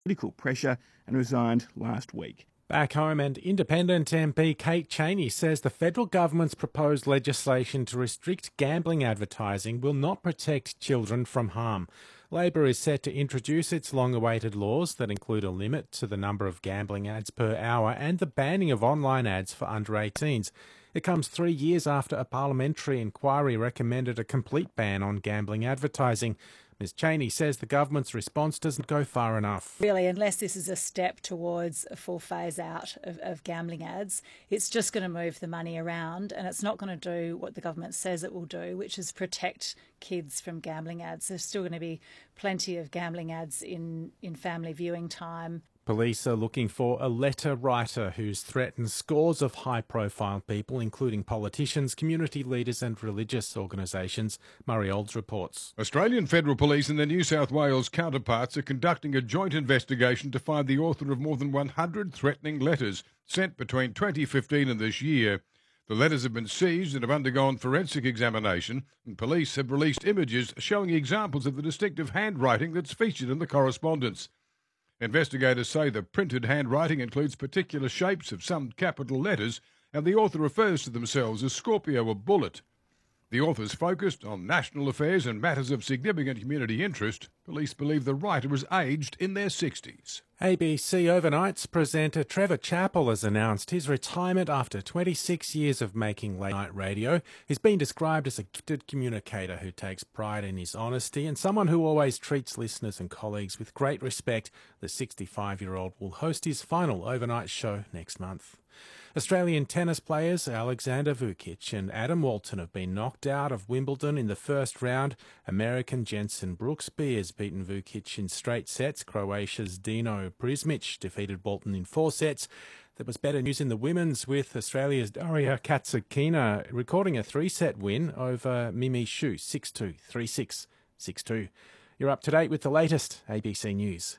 political pressure and resigned last week. Back home, and Independent MP Kate Chaney says the federal government's proposed legislation to restrict gambling advertising will not protect children from harm. Labor is set to introduce its long-awaited laws that include a limit to the number of gambling ads per hour and the banning of online ads for under 18s. It comes 3 years after a parliamentary inquiry recommended a complete ban on gambling advertising. Ms Chaney says the government's response doesn't go far enough. Really, unless this is a step towards a full phase out of gambling ads, it's just going to move the money around and it's not going to do what the government says it will do, which is protect kids from gambling ads. There's still going to be plenty of gambling ads in family viewing time. Police are looking for a letter writer who's threatened scores of high-profile people, including politicians, community leaders and religious organisations. Murray Olds reports. Australian Federal Police and their New South Wales counterparts are conducting a joint investigation to find the author of more than 100 threatening letters sent between 2015 and this year. The letters have been seized and have undergone forensic examination, and police have released images showing examples of the distinctive handwriting that's featured in the correspondence. Investigators say the printed handwriting includes particular shapes of some capital letters, and the author refers to themselves as Scorpio or Bullet. The author's focused on national affairs and matters of significant community interest. Police believe the writer is aged in their 60s. ABC Overnight's presenter Trevor Chappell has announced his retirement after 26 years of making late-night radio. He's been described as a gifted communicator who takes pride in his honesty and someone who always treats listeners and colleagues with great respect. The 65-year-old will host his final overnight show next month. Australian tennis players Alexander Vukic and Adam Walton have been knocked out of Wimbledon in the first round. American Jensen Brooksby has beaten Vukic in straight sets. Croatia's Dino Prismic defeated Walton in 4 sets. There was better news in the women's, with Australia's Daria Katsukina recording a 3-set win over Mimi Xu, 6-2, 3-6, 6-2. You're up to date with the latest ABC News.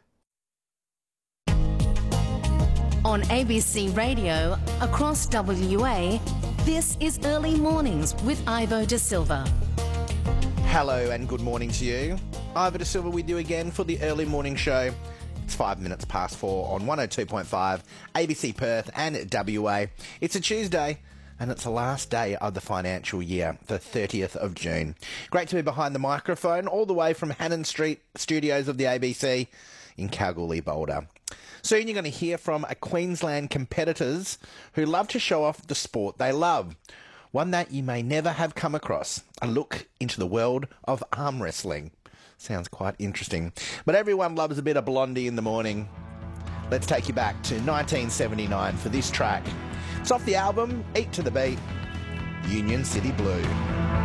On ABC Radio, across WA, this is Early Mornings with Ivo De Silva. Hello and good morning to you. Ivo De Silva with you again for the Early Morning Show. It's 5 minutes past 4 on 102.5 ABC Perth and WA. It's a Tuesday and it's the last day of the financial year, the 30th of June. Great to be behind the microphone all the way from Hannon Street studios of the ABC in Kalgoorlie, Boulder. Soon you're going to hear from Queensland competitors who love to show off the sport they love, one that you may never have come across, a look into the world of arm wrestling. Sounds quite interesting. But everyone loves a bit of Blondie in the morning. Let's take you back to 1979 for this track. It's off the album Eat to the Beat, Union City Blue.